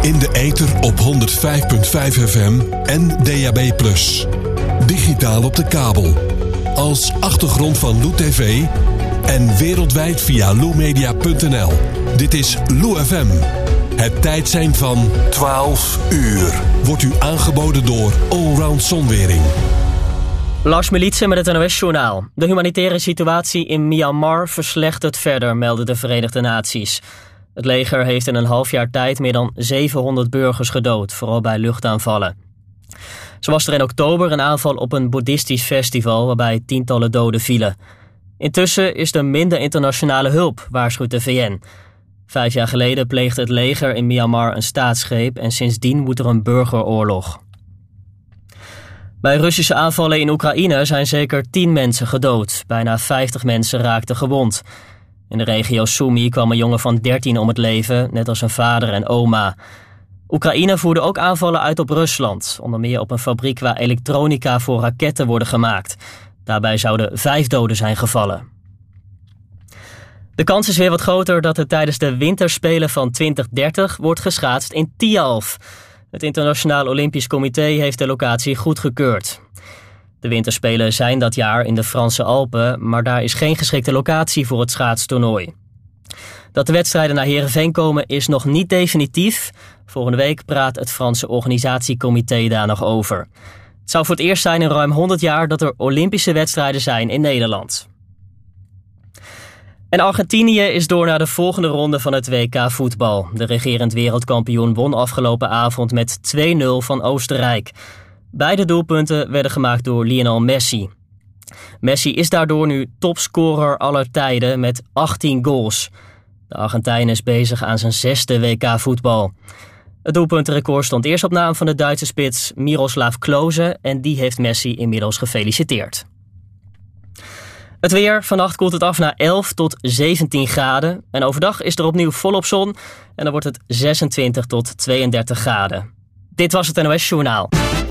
In de ether op 105.5 FM en DAB+. Digitaal op de kabel. Als achtergrond van Lou TV en wereldwijd via loumedia.nl. Dit is Lou FM. Het tijdsein van 12 uur. Wordt u aangeboden door Allround Zonwering. Lars Militsen met het NOS-journaal. De humanitaire situatie in Myanmar verslechtert verder, melden de Verenigde Naties. Het leger heeft in een half jaar tijd meer dan 700 burgers gedood, vooral bij luchtaanvallen. Zo was er in oktober een aanval op een boeddhistisch festival waarbij tientallen doden vielen. Intussen is er minder internationale hulp, waarschuwt de VN. 5 jaar geleden pleegde het leger in Myanmar een staatsgreep en sindsdien woedt er een burgeroorlog. Bij Russische aanvallen in Oekraïne zijn zeker 10 mensen gedood. Bijna 50 mensen raakten gewond. In de regio Sumy kwam een jongen van 13 om het leven, net als zijn vader en oma. Oekraïne voerde ook aanvallen uit op Rusland, onder meer op een fabriek waar elektronica voor raketten worden gemaakt. Daarbij zouden 5 doden zijn gevallen. De kans is weer wat groter dat er tijdens de winterspelen van 2030 wordt geschaatst in Tialf. Het Internationaal Olympisch Comité heeft de locatie goedgekeurd. De winterspelen zijn dat jaar in de Franse Alpen, maar daar is geen geschikte locatie voor het schaatstoernooi. Dat de wedstrijden naar Heerenveen komen is nog niet definitief. Volgende week praat het Franse organisatiecomité daar nog over. Het zou voor het eerst zijn in ruim 100 jaar dat er Olympische wedstrijden zijn in Nederland. En Argentinië is door naar de volgende ronde van het WK voetbal. De regerend wereldkampioen won afgelopen avond met 2-0 van Oostenrijk. Beide doelpunten werden gemaakt door Lionel Messi. Messi is daardoor nu topscorer aller tijden met 18 goals. De Argentijn is bezig aan zijn 6e WK voetbal. Het doelpuntenrecord stond eerst op naam van de Duitse spits Miroslav Klose en die heeft Messi inmiddels gefeliciteerd. Het weer, vannacht koelt het af naar 11 tot 17 graden. En overdag is er opnieuw volop zon en dan wordt het 26 tot 32 graden. Dit was het NOS Journaal.